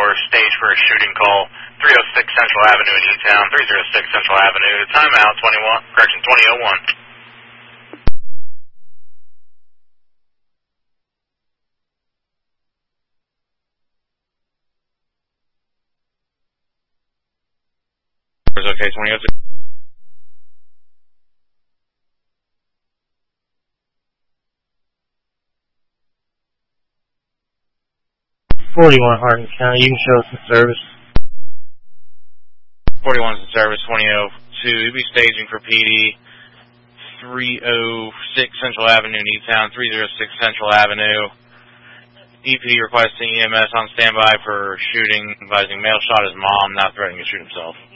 stage for a shooting call. 306 Central Avenue in E-Town, 306 Central Avenue. Timeout 2001. Okay, 2006. Hardin County, you can show us the service. 41's in service, 2002. You'll be staging for PD 306 Central Avenue in E-Town, 306 Central Avenue. EPD requesting EMS on standby for shooting, advising male shot his mom, not threatening to shoot himself.